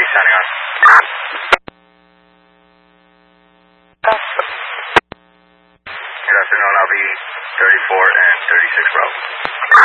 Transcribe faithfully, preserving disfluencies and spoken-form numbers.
signing on. Good afternoon, I'll be thirty-four and thirty-six Bravo.